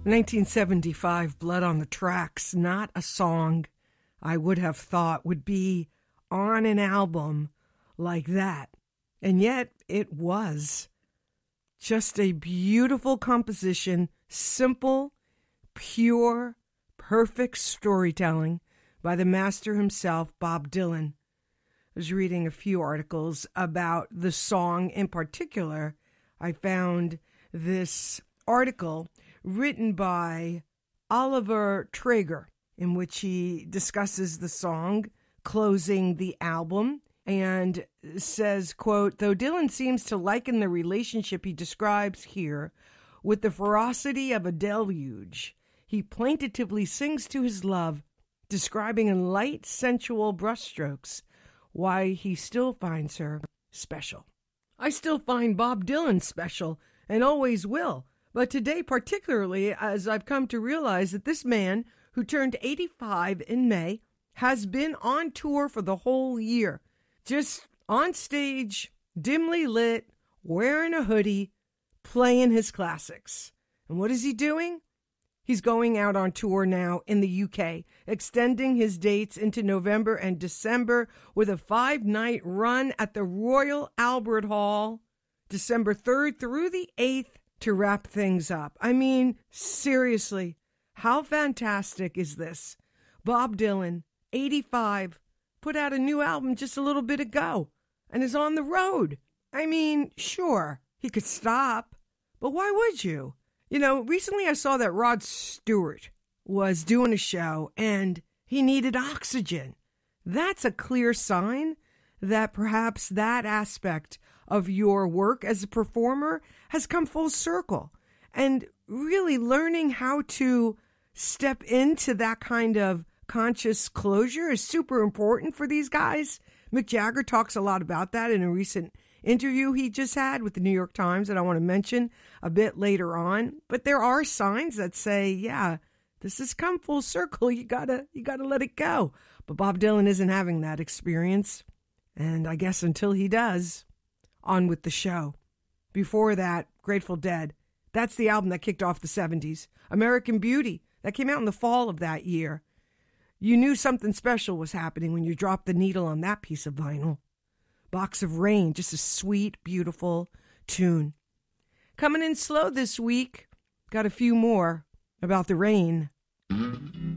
1975, Blood on the Tracks, not a song I would have thought would be on an album like that. And yet it was. Just a beautiful composition, simple, pure, perfect storytelling by the master himself, Bob Dylan. I was reading a few articles about the song in particular. I found this article written by Oliver Traeger, in which he discusses the song closing the album and says, quote, though Dylan seems to liken the relationship he describes here with the ferocity of a deluge, he plaintively sings to his love, describing in light, sensual brushstrokes why he still finds her special. I still find Bob Dylan special and always will. But today, particularly, as I've come to realize that this man, who turned 85 in May, has been on tour for the whole year, just on stage, dimly lit, wearing a hoodie, playing his classics. And what is he doing? He's going out on tour now in the UK, extending his dates into November and December with a 5-night run at the Royal Albert Hall, December 3rd through the 8th, to wrap things up. I mean, seriously, how fantastic is this? Bob Dylan, 85, put out a new album just a little bit ago and is on the road. I mean, sure, he could stop, but why would you? You know, recently I saw that Rod Stewart was doing a show and he needed oxygen. That's a clear sign that perhaps that aspect of your work as a performer has come full circle. And really learning how to step into that kind of conscious closure is super important for these guys. Mick Jagger talks a lot about that in a recent interview he just had with the New York Times that I want to mention a bit later on. But there are signs that say, yeah, this has come full circle. You gotta let it go. But Bob Dylan isn't having that experience. And I guess until he does, on with the show. Before that, Grateful Dead. That's the album that kicked off the 70s. American Beauty, that came out in the fall of that year. You knew something special was happening when you dropped the needle on that piece of vinyl. Box of Rain, just a sweet, beautiful tune. Coming in slow this week, got a few more about the rain.